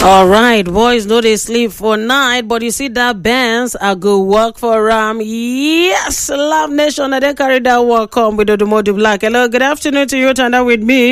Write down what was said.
All right, boys, no they sleep for night, but you see that Benz, I go work for yes, Love Nation, I then carry that work come with the Black. Hello, good afternoon to you, Tanda with me.